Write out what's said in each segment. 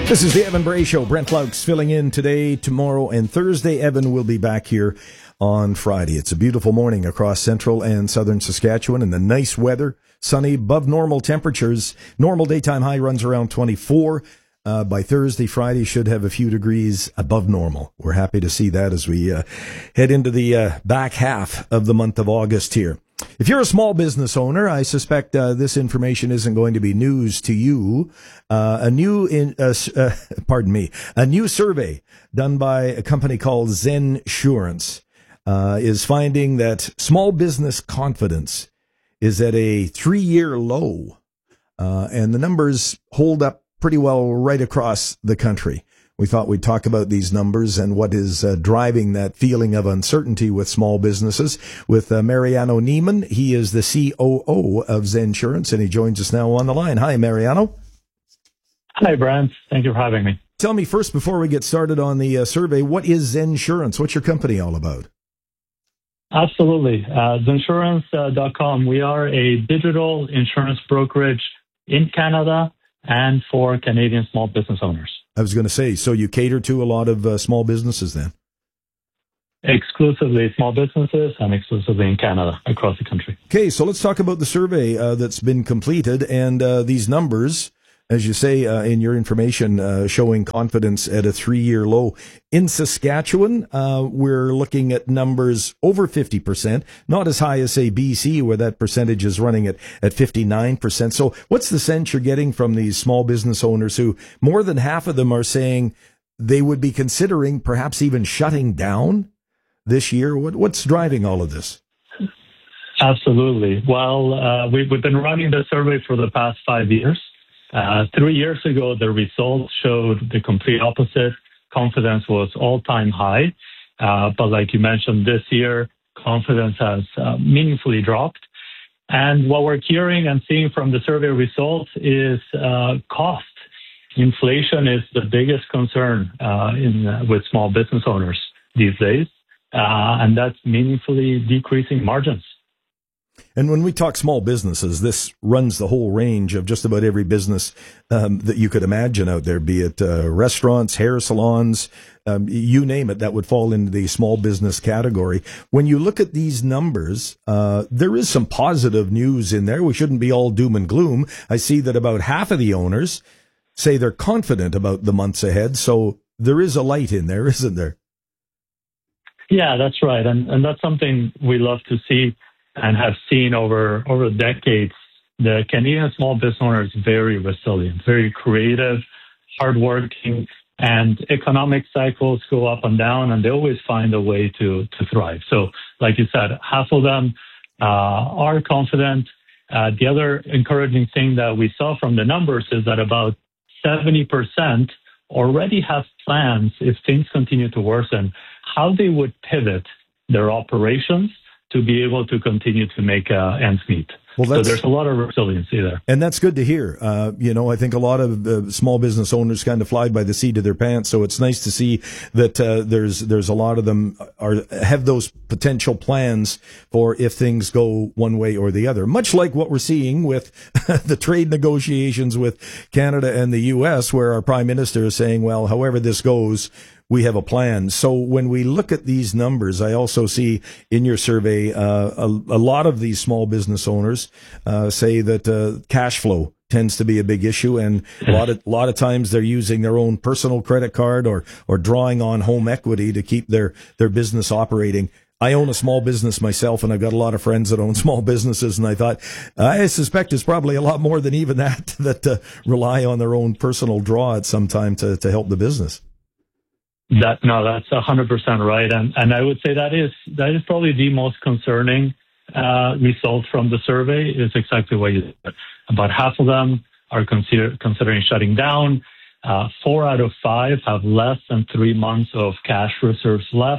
This is the Evan Bray Show. Brent Laux filling in today, tomorrow, and Thursday. Evan will be back here on Friday. It's a beautiful morning across central and southern Saskatchewan, and the nice weather, sunny, above normal temperatures. Normal daytime high runs around 24. By Thursday, Friday should have a few degrees above normal. We're happy to see that as we head into the back half of the month of August here. If you're a small business owner, I suspect this information isn't going to be news to you. A new survey done by a company called Zensurance is finding that small business confidence is at a 3-year low, and the numbers hold up pretty well right across the country. We thought we'd talk about these numbers and what is driving that feeling of uncertainty with small businesses with Mariano Niemann. He is the COO of Zensurance, and he joins us now on the line. Hi, Mariano. Hi, Brent. Thank you for having me. Tell me first, before we get started on the survey, what is Zensurance? What's your company all about? Absolutely. Zensurance.com. We are a digital insurance brokerage in Canada and for Canadian small business owners. I was going to say, so you cater to a lot of small businesses then? Exclusively small businesses and exclusively in Canada, across the country. Okay, so let's talk about the survey that's been completed and these numbers, as you say in your information, showing confidence at a 3-year low. In Saskatchewan, we're looking at numbers over 50%, not as high as, say, BC, where that percentage is running at 59%. So what's the sense you're getting from these small business owners who more than half of them are saying they would be considering perhaps even shutting down this year? What's driving all of this? Absolutely. Well, we've been running the survey for the past 5 years. 3 years ago, the results showed the complete opposite. Confidence was all-time high. But like you mentioned, this year, confidence has meaningfully dropped. And what we're hearing and seeing from the survey results is cost. Inflation is the biggest concern with small business owners these days, and that's meaningfully decreasing margins. And when we talk small businesses, this runs the whole range of just about every business that you could imagine out there, be it restaurants, hair salons, you name it, that would fall into the small business category. When you look at these numbers, there is some positive news in there. We shouldn't be all doom and gloom. I see that about half of the owners say they're confident about the months ahead. So there is a light in there, isn't there? Yeah, that's right. And that's something we love to see and have seen over decades. The Canadian small business owner is very resilient, very creative, hardworking, and economic cycles go up and down, and they always find a way to thrive. So, like you said, half of them are confident. The other encouraging thing that we saw from the numbers is that about 70% already have plans, if things continue to worsen, how they would pivot their operations to be able to continue to make ends meet. Well, so there's a lot of resiliency there. And that's good to hear. I think a lot of small business owners kind of fly by the seat of their pants. So it's nice to see that there's a lot of them have those potential plans for if things go one way or the other. Much like what we're seeing with the trade negotiations with Canada and the U.S., where our Prime Minister is saying, well, however this goes, we have a plan. So when we look at these numbers, I also see in your survey a lot of these small business owners say that cash flow tends to be a big issue, and a lot of times they're using their own personal credit card or drawing on home equity to keep their business operating. I own a small business myself, and I've got a lot of friends that own small businesses, and I thought, I suspect it's probably a lot more than even that rely on their own personal draw at some time to help the business. That's 100% right. And I would say that is probably the most concerning result from the survey is exactly what you said. About half of them are considering shutting down. 4 out of 5 have less than 3 months of cash reserves left.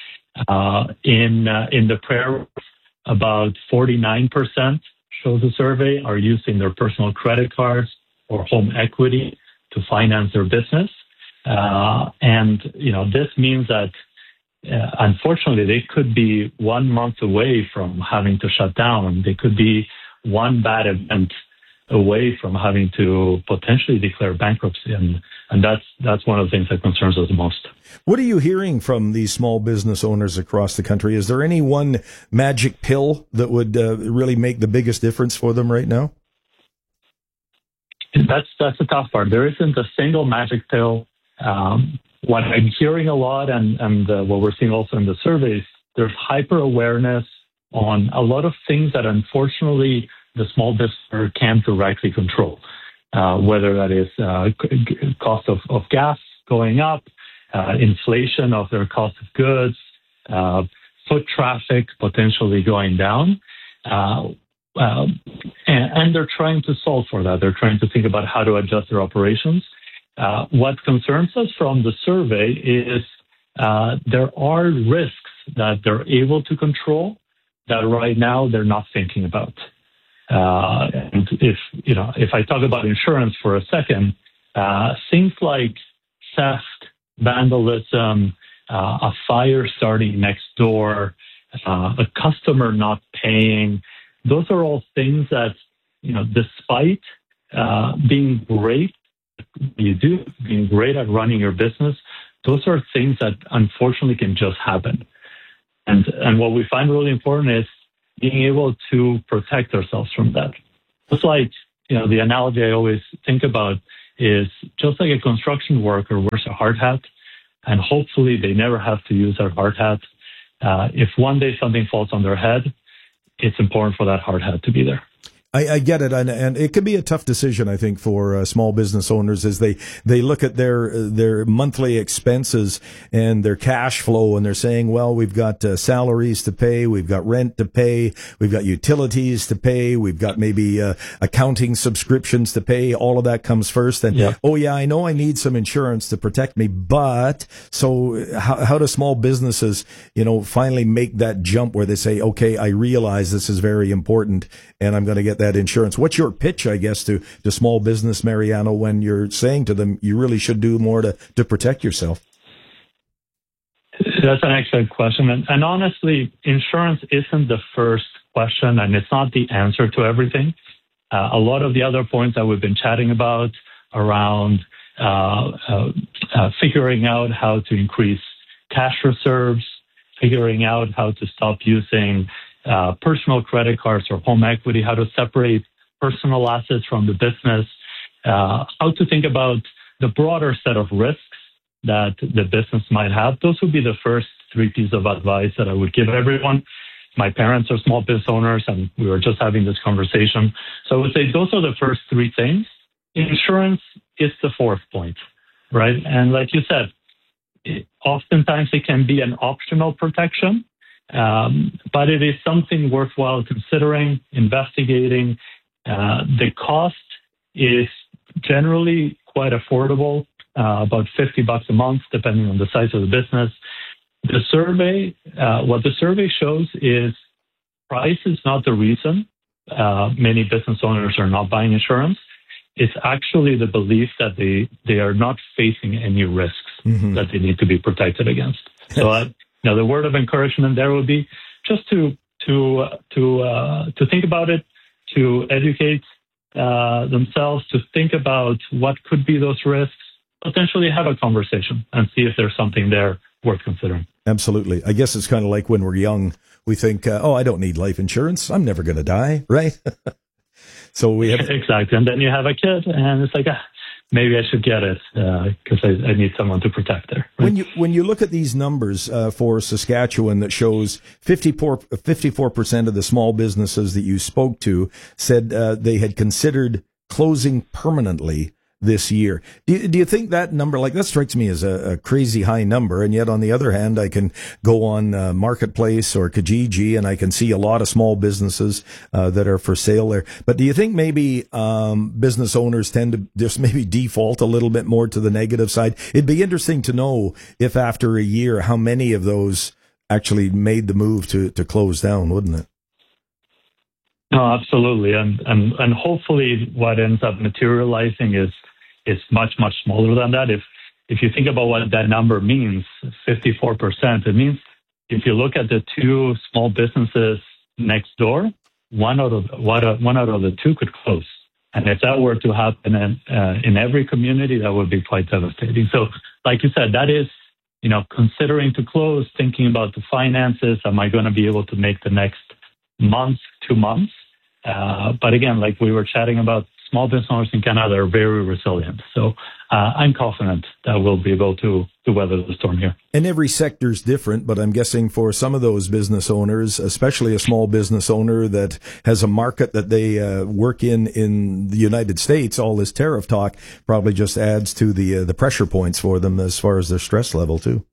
In the prayer, about 49% shows the survey are using their personal credit cards or home equity to finance their business. This means that, unfortunately, they could be 1 month away from having to shut down. They could be one bad event away from having to potentially declare bankruptcy. And that's one of the things that concerns us the most. What are you hearing from these small business owners across the country? Is there any one magic pill that would really make the biggest difference for them right now? That's the tough part. There isn't a single magic pill. What I'm hearing a lot, and what we're seeing also in the surveys, there's hyper awareness on a lot of things that unfortunately the small business owner can't directly control. Whether that is cost of gas going up, inflation of their cost of goods, foot traffic potentially going down. And they're trying to solve for that. They're trying to think about how to adjust their operations. What concerns us from the survey is there are risks that they're able to control that right now they're not thinking about. And if I talk about insurance for a second, things like theft, vandalism, a fire starting next door, a customer not paying, those are all things that, despite being great at running your business, those are things that unfortunately can just happen. And what we find really important is being able to protect ourselves from that. Just like, the analogy I always think about is just like a construction worker wears a hard hat, and hopefully they never have to use their hard hat. If one day something falls on their head, it's important for that hard hat to be there. I get it, and it can be a tough decision, I think, for small business owners as they look at their monthly expenses and their cash flow, and they're saying, well, we've got salaries to pay, we've got rent to pay, we've got utilities to pay, we've got maybe accounting subscriptions to pay. All of that comes first, and oh yeah, I know I need some insurance to protect me, but so how do small businesses, finally make that jump where they say, okay, I realize this is very important, and I'm going to get that insurance? What's your pitch, I guess, to small business, Mariano, when you're saying to them, you really should do more to protect yourself? That's an excellent question. And honestly, insurance isn't the first question, and it's not the answer to everything. A lot of the other points that we've been chatting about around figuring out how to increase cash reserves, figuring out how to stop using personal credit cards or home equity, how to separate personal assets from the business, how to think about the broader set of risks that the business might have. Those would be the first three pieces of advice that I would give everyone. My parents are small business owners, and we were just having this conversation. So I would say those are the first three things. Insurance is the fourth point, right? And like you said, oftentimes it can be an optional protection. But it is something worthwhile considering, investigating. The cost is generally quite affordable, about $50 a month, depending on the size of the business. The survey, what the survey shows is price is not the reason many business owners are not buying insurance. It's actually the belief that they are not facing any risks that they need to be protected against. So the word of encouragement there would be just to think about it, to educate themselves, to think about what could be those risks, potentially have a conversation and see if there's something there worth considering. Absolutely. I guess it's kind of like when we're young, we think, I don't need life insurance. I'm never going to die, right? So we have exactly, and then you have a kid, and it's like, maybe I should get it because I need someone to protect there. Right? When you look at these numbers for Saskatchewan that shows 54% of the small businesses that you spoke to said they had considered closing permanently this year. Do you think that number, like that strikes me as a crazy high number, and yet on the other hand, I can go on Marketplace or Kijiji and I can see a lot of small businesses that are for sale there. But do you think maybe business owners tend to just maybe default a little bit more to the negative side? It'd be interesting to know if after a year, how many of those actually made the move to close down, wouldn't it? No, absolutely. And hopefully what ends up materializing is much, much smaller than that. If you think about what that number means, 54%, it means if you look at the two small businesses next door, one out of the two could close. And if that were to happen in every community, that would be quite devastating. So, like you said, that is, considering to close, thinking about the finances. Am I going to be able to make the next month, 2 months? But again, like we were chatting about, small business owners in Canada are very resilient. So I'm confident that we'll be able to weather the storm here. And every sector is different, but I'm guessing for some of those business owners, especially a small business owner that has a market that they work in the United States, all this tariff talk probably just adds to the pressure points for them as far as their stress level too.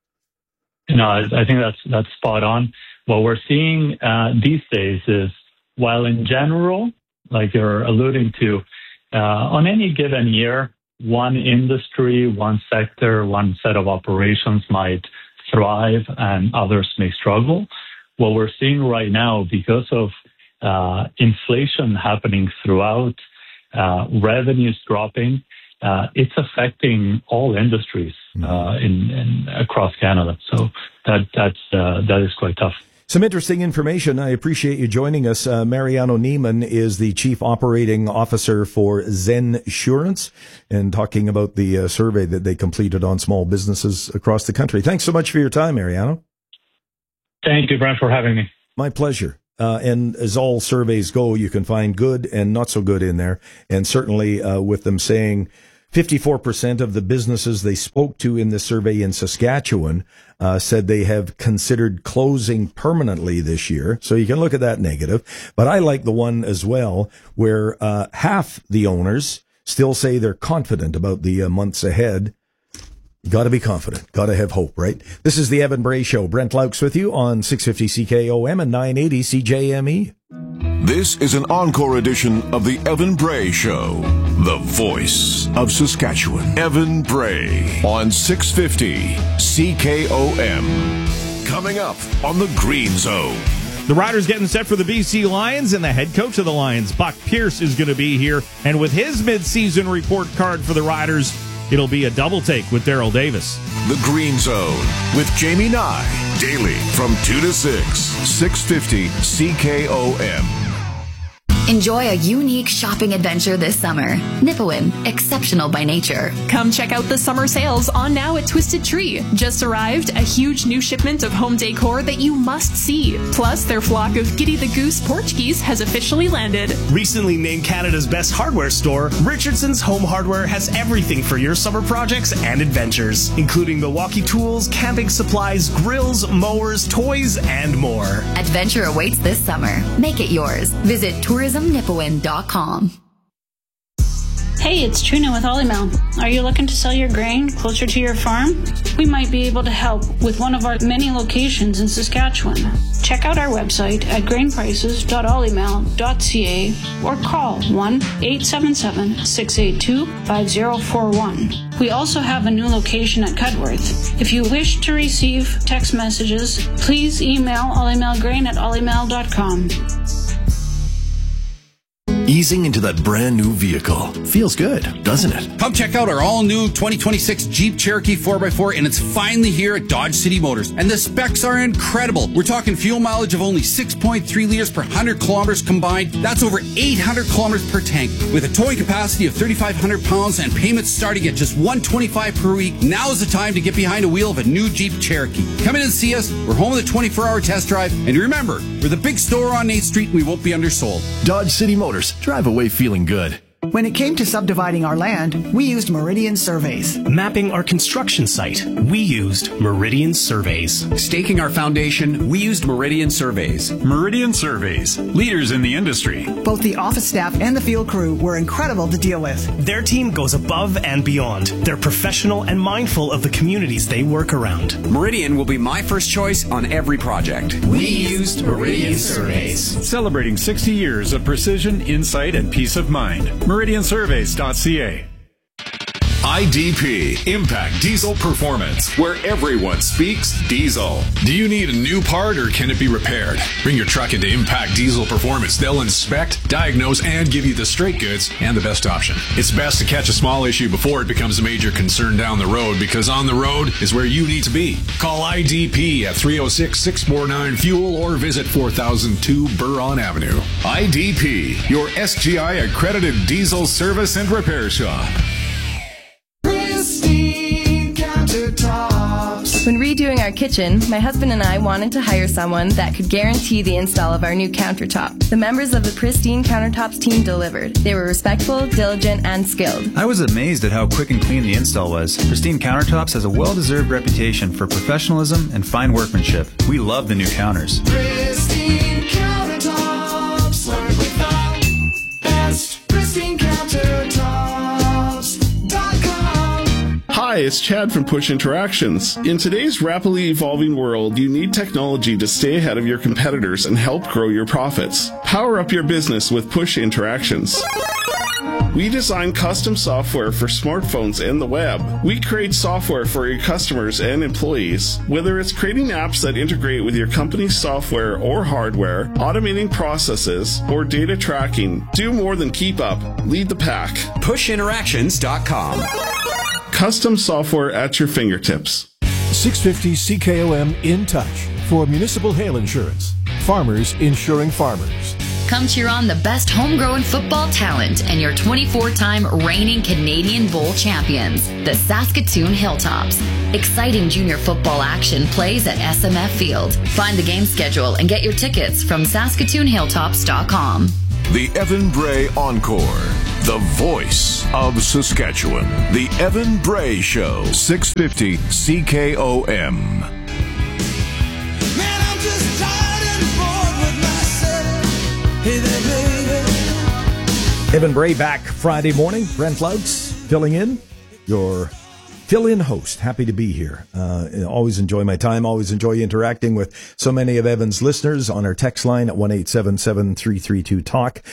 I think that's spot on. What we're seeing these days is, while in general, like you're alluding to, on any given year, one industry, one sector, one set of operations might thrive and others may struggle. What we're seeing right now, because of inflation happening throughout, revenues dropping, it's affecting all industries across Canada. So that is quite tough. Some interesting information. I appreciate you joining us. Mariano Niemann is the Chief Operating Officer for Zensurance and talking about the survey that they completed on small businesses across the country. Thanks so much for your time, Mariano. Thank you, Brent, for having me. My pleasure. And as all surveys go, you can find good and not so good in there. And certainly with them saying 54% of the businesses they spoke to in the survey in Saskatchewan said they have considered closing permanently this year. So you can look at that negative. But I like the one as well where half the owners still say they're confident about the months ahead. You got to be confident. Got to have hope, right? This is the Evan Bray Show. Brent Laux with you on 650 CKOM and 980 CJME. This is an encore edition of the Evan Bray Show, the voice of Saskatchewan. Evan Bray on 650 CKOM. Coming up on the Green Zone. The Riders getting set for the BC Lions, and the head coach of the Lions, Buck Pierce, is going to be here. And with his midseason report card for the Riders, it'll be a double take with Daryl Davis. The Green Zone with Jamie Nye. Daily from 2 to 6. 650 CKOM. Enjoy a unique shopping adventure this summer. Nipawin, exceptional by nature. Come check out the summer sales on now at Twisted Tree. Just arrived, a huge new shipment of home decor that you must see. Plus, their flock of Giddy the Goose Portuguese has officially landed. Recently named Canada's best hardware store, Richardson's Home Hardware has everything for your summer projects and adventures, including Milwaukee tools, camping supplies, grills, mowers, toys, and more. Adventure awaits this summer. Make it yours. Visit tourismnipawin.com. Hey, it's Trina with Olymel. Are you looking to sell your grain closer to your farm? We might be able to help with one of our many locations in Saskatchewan. Check out our website at grainprices.olymel.ca or call 1-877-682-5041. We also have a new location at Cudworth. If you wish to receive text messages, please email olymelgrain@olymel.com. Easing into that brand new vehicle. Feels good, doesn't it? Come check out our all-new 2026 Jeep Cherokee 4x4, and it's finally here at Dodge City Motors. And the specs are incredible. We're talking fuel mileage of only 6.3 liters per 100 kilometers combined. That's over 800 kilometers per tank. With a towing capacity of 3,500 pounds and payments starting at just $125 per week, now is the time to get behind the wheel of a new Jeep Cherokee. Come in and see us. We're home with a 24-hour test drive. And remember, we're the big store on 8th Street, and we won't be undersold. Dodge City Motors. Drive away feeling good. When it came to subdividing our land, we used Meridian Surveys. Mapping our construction site, we used Meridian Surveys. Staking our foundation, we used Meridian Surveys. Meridian Surveys, leaders in the industry. Both the office staff and the field crew were incredible to deal with. Their team goes above and beyond. They're professional and mindful of the communities they work around. Meridian will be my first choice on every project. We used Meridian Surveys. Celebrating 60 years of precision, insight, and peace of mind. MeridianSurveys.ca. IDP, Impact Diesel Performance, where everyone speaks diesel. Do you need a new part or can it be repaired? Bring your truck into Impact Diesel Performance. They'll inspect, diagnose, and give you the straight goods and the best option. It's best to catch a small issue before it becomes a major concern down the road, because on the road is where you need to be. Call IDP at 306-649-FUEL or visit 4002 Buron Avenue. IDP, your SGI accredited diesel service and repair shop. Pristine Countertops. When redoing our kitchen, my husband and I wanted to hire someone that could guarantee the install of our new countertop. The members of the Pristine Countertops team delivered. They were respectful, diligent, and skilled. I was amazed at how quick and clean the install was. Pristine Countertops has a well-deserved reputation for professionalism and fine workmanship. We love the new counters. Pristine Countertops. Work with the best. PristineCountertops.com. Hi, it's Chad from Push Interactions. In today's rapidly evolving world, you need technology to stay ahead of your competitors and help grow your profits. Power up your business with Push Interactions. We design custom software for smartphones and the web. We create software for your customers and employees. Whether it's creating apps that integrate with your company's software or hardware, automating processes, or data tracking, do more than keep up. Lead the pack. PushInteractions.com. Custom software at your fingertips. 650 CKOM In Touch for municipal hail insurance. Farmers insuring farmers. Come cheer on the best homegrown football talent and your 24-time reigning Canadian Bowl champions, the Saskatoon Hilltops. Exciting junior football action plays at SMF Field. Find the game schedule and get your tickets from SaskatoonHilltops.com. The Evan Bray Encore, the voice of Saskatchewan. The Evan Bray Show, 650 CKOM. Man, I'm just tired and bored with myself. Hey there, baby. Evan Bray back Friday morning. Brent Louts filling in, your fill-in host. Happy to be here. Always enjoy my time. Always enjoy interacting with so many of Evan's listeners on our text line at 1-877-332-TALK,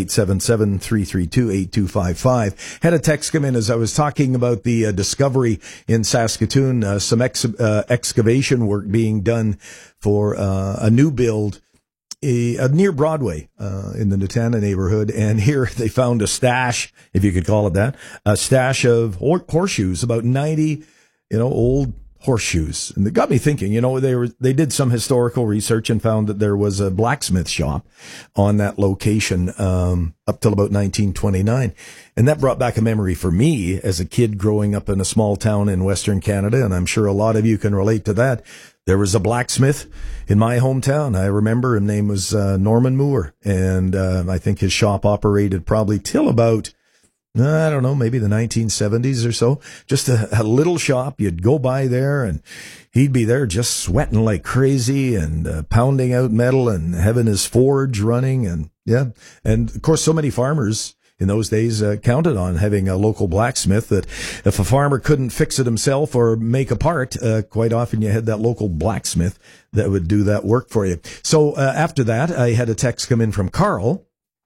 1-877-332-8255. Had a text come in as I was talking about the discovery in Saskatoon, some excavation work being done for a new build near Broadway, in the Nutana neighborhood. And here they found a stash, if you could call it that, a stash of horseshoes, about 90, old horseshoes. And it got me thinking, they did some historical research and found that there was a blacksmith shop on that location, up till about 1929. And that brought back a memory for me as a kid growing up in a small town in Western Canada. And I'm sure a lot of you can relate to that. There was a blacksmith in my hometown. I remember his name was Norman Moore, and I think his shop operated probably till about, I don't know, maybe the 1970s or so. Just a little shop. You'd go by there, and he'd be there just sweating like crazy and pounding out metal and having his forge running. And yeah, and of course, so many farmers in those days counted on having a local blacksmith, that if a farmer couldn't fix it himself or make a part, quite often you had that local blacksmith that would do that work for you. So after that, I had a text come in from Carl,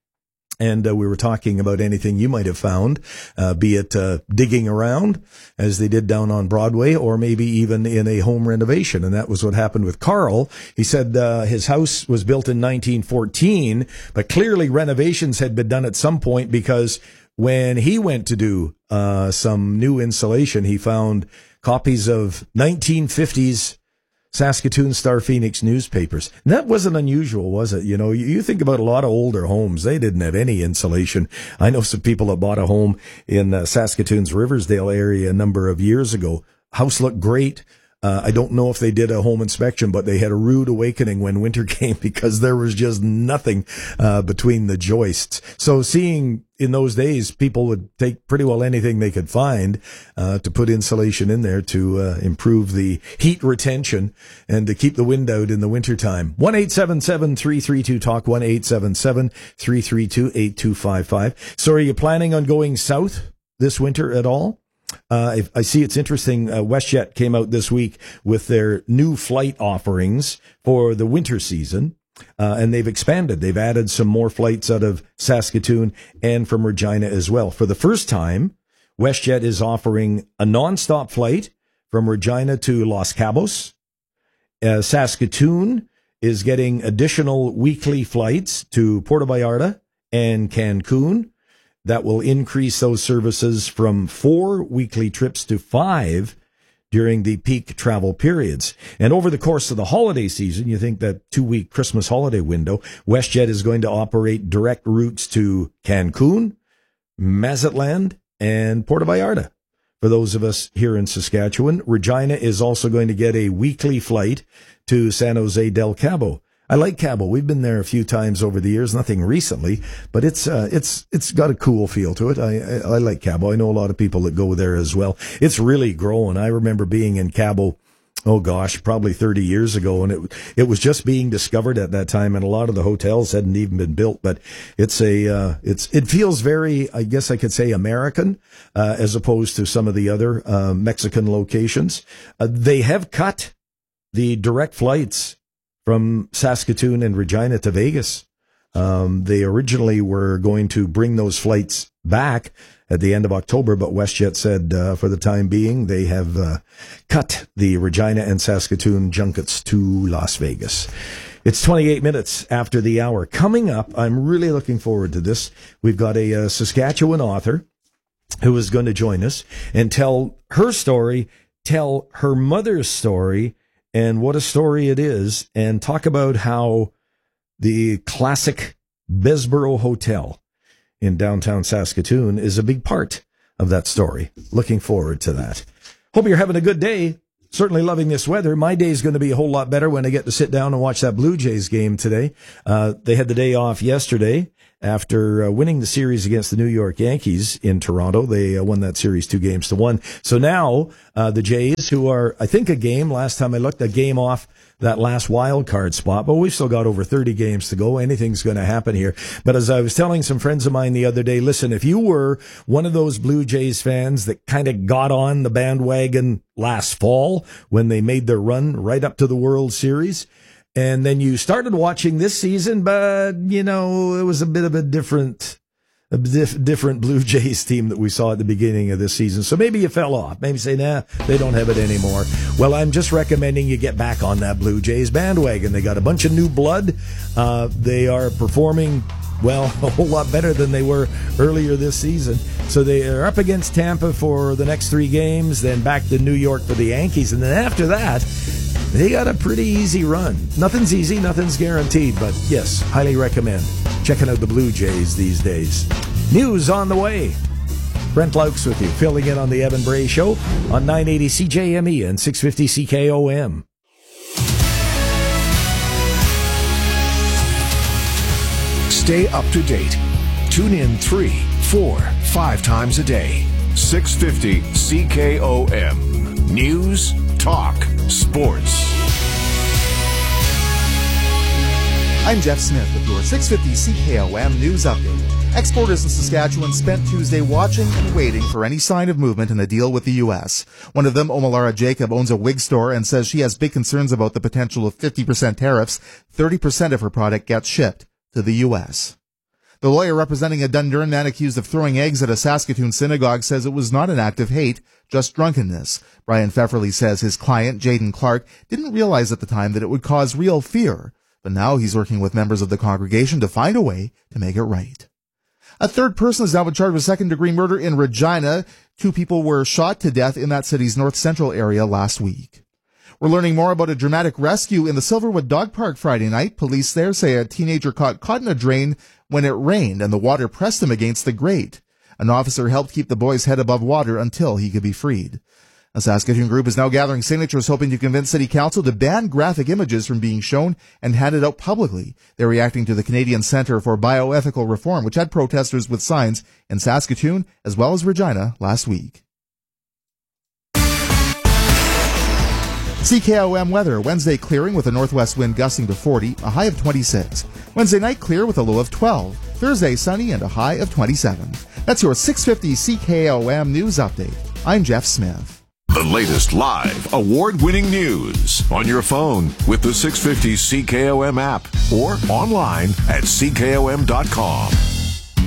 and we were talking about anything you might have found, be it digging around, as they did down on Broadway, or maybe even in a home renovation. And that was what happened with Carl. He said his house was built in 1914, but clearly renovations had been done at some point, because when he went to do some new insulation, he found copies of 1950s Saskatoon Star Phoenix newspapers. And that wasn't unusual, was it? You think about a lot of older homes. They didn't have any insulation. I know some people that bought a home in Saskatoon's Riversdale area a number of years ago. House looked great. I don't know if they did a home inspection, but they had a rude awakening when winter came, because there was just nothing between the joists. So seeing in those days, people would take pretty well anything they could find to put insulation in there to improve the heat retention and to keep the wind out in the wintertime. 1-877-332-TALK, 1-877-332-8255. So are you planning on going south this winter at all? I see it's interesting. WestJet came out this week with their new flight offerings for the winter season, and they've expanded. They've added some more flights out of Saskatoon and from Regina as well. For the first time, WestJet is offering a nonstop flight from Regina to Los Cabos. Saskatoon is getting additional weekly flights to Puerto Vallarta and Cancun. That will increase those services from 4 weekly trips to 5 during the peak travel periods. And over the course of the holiday season, you think that 2-week Christmas holiday window, WestJet is going to operate direct routes to Cancun, Mazatlan, and Puerto Vallarta. For those of us here in Saskatchewan, Regina is also going to get a weekly flight to San Jose del Cabo. I like Cabo. We've been there a few times over the years, nothing recently, but it's got a cool feel to it. I like Cabo. I know a lot of people that go there as well. It's really grown. I remember being in Cabo, oh gosh, probably 30 years ago, and it was just being discovered at that time, and a lot of the hotels hadn't even been built. But it feels very, I guess I could say, American, as opposed to some of the other Mexican locations. They have cut the direct flights from Saskatoon and Regina to Vegas. They originally were going to bring those flights back at the end of October, but WestJet said for the time being they have cut the Regina and Saskatoon junkets to Las Vegas. It's 28 minutes after the hour. Coming up, I'm really looking forward to this. We've got a Saskatchewan author who is going to join us and tell her story, tell her mother's story, and what a story it is, and talk about how the classic Bessborough Hotel in downtown Saskatoon is a big part of that story. Looking forward to that. Hope you're having a good day. Certainly loving this weather. My day is going to be a whole lot better when I get to sit down and watch that Blue Jays game today. They had the day off yesterday after winning the series against the New York Yankees in Toronto. They won that series 2-1. So now the Jays, who are, I think, last time I looked, a game off that last wild card spot, but we've still got over 30 games to go. Anything's going to happen here. But as I was telling some friends of mine the other day, listen, if you were one of those Blue Jays fans that kind of got on the bandwagon last fall when they made their run right up to the World Series, and then you started watching this season, but, you know, it was a bit of a different Blue Jays team that we saw at the beginning of this season. So maybe you fell off. Maybe say, nah, they don't have it anymore. Well, I'm just recommending you get back on that Blue Jays bandwagon. They got a bunch of new blood. They are performing, well, a whole lot better than they were earlier this season. So they are up against Tampa for the next 3 games, then back to New York for the Yankees. And then after that, they got a pretty easy run. Nothing's easy, nothing's guaranteed, but yes, highly recommend checking out the Blue Jays these days. News on the way. Brent Laux with you, filling in on the Evan Bray Show on 980 CJME and 650 CKOM. Stay up to date. Tune in 3, 4, 5 times a day. 650 CKOM. News, talk, sports. I'm Jeff Smith with your 650 CKOM News Update. Exporters in Saskatchewan spent Tuesday watching and waiting for any sign of movement in a deal with the U.S. One of them, Omalara Jacob, owns a wig store and says she has big concerns about the potential of 50% tariffs. 30% of her product gets shipped to the U.S. The lawyer representing a Dundurn man accused of throwing eggs at a Saskatoon synagogue says it was not an act of hate, just drunkenness. Brian Pfefferly says his client, Jaden Clark, didn't realize at the time that it would cause real fear, but now he's working with members of the congregation to find a way to make it right. A third person is now in charge of second-degree murder in Regina. 2 people were shot to death in that city's north-central area last week. We're learning more about a dramatic rescue in the Silverwood Dog Park Friday night. Police there say a teenager got caught in a drain when it rained and the water pressed him against the grate. An officer helped keep the boy's head above water until he could be freed. A Saskatoon group is now gathering signatures hoping to convince City Council to ban graphic images from being shown and handed out publicly. They're reacting to the Canadian Centre for Bioethical Reform, which had protesters with signs in Saskatoon as well as Regina last week. CKOM weather. Wednesday clearing with a northwest wind gusting to 40, a high of 26. Wednesday night clear with a low of 12. Thursday sunny and a high of 27. That's your 650 CKOM News Update. I'm Jeff Smith. The latest live, award-winning news on your phone with the 650 CKOM app or online at CKOM.com.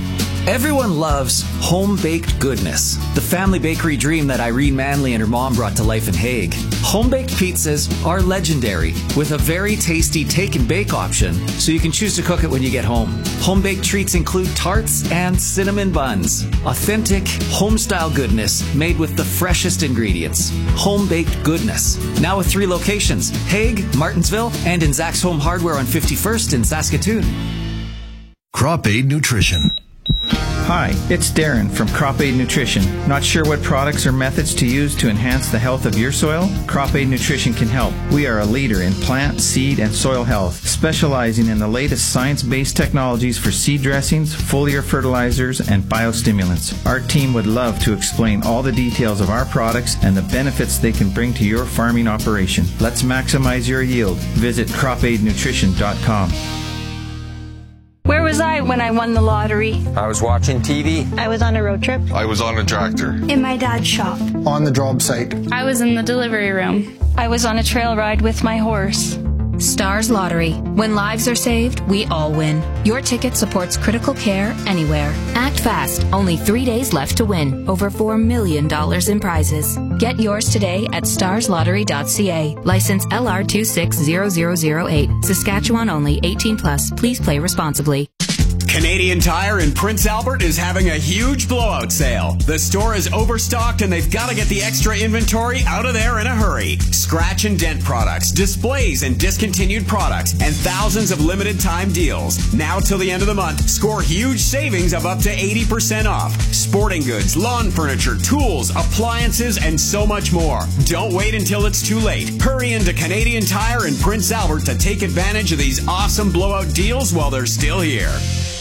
Everyone loves home-baked goodness, the family bakery dream that Irene Manley and her mom brought to life in Hague. Home-baked pizzas are legendary, with a very tasty take-and-bake option, so you can choose to cook it when you get home. Home-baked treats include tarts and cinnamon buns. Authentic, home-style goodness made with the freshest ingredients. Home-baked goodness. Now with 3 locations, Hague, Martinsville, and in Zach's Home Hardware on 51st in Saskatoon. Crop Aid Nutrition. Hi, it's Darren from Crop Aid Nutrition. Not sure what products or methods to use to enhance the health of your soil? Crop Aid Nutrition can help. We are a leader in plant, seed, and soil health, specializing in the latest science-based technologies for seed dressings, foliar fertilizers, and biostimulants. Our team would love to explain all the details of our products and the benefits they can bring to your farming operation. Let's maximize your yield. Visit cropaidnutrition.com. Where was I when I won the lottery? I was watching TV. I was on a road trip. I was on a tractor. In my dad's shop. On the job site. I was in the delivery room. I was on a trail ride with my horse. Stars Lottery. When lives are saved, we all win. Your ticket supports critical care anywhere. Act fast. Only 3 days left to win. Over $4 million in prizes. Get yours today at starslottery.ca. License LR260008. Saskatchewan only. 18+. Please play responsibly. Canadian Tire in Prince Albert is having a huge blowout sale. The store is overstocked and they've got to get the extra inventory out of there in a hurry. Scratch and dent products, displays and discontinued products, and thousands of limited time deals. Now till the end of the month, score huge savings of up to 80% off. Sporting goods, lawn furniture, tools, appliances, and so much more. Don't wait until it's too late. Hurry into Canadian Tire in Prince Albert to take advantage of these awesome blowout deals while they're still here.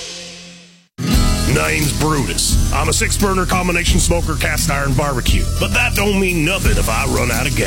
Name's Brutus. I'm a 6-burner combination smoker cast iron barbecue, but that don't mean nothing if I run out of gas.